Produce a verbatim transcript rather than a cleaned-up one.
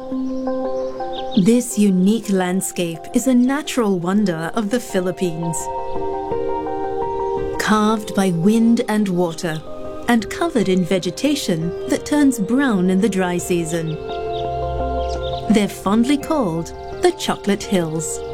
This unique landscape is a natural wonder of the Philippines. Carved by wind and water, and covered in vegetation that turns brown in the dry season. They're fondly called the Chocolate Hills.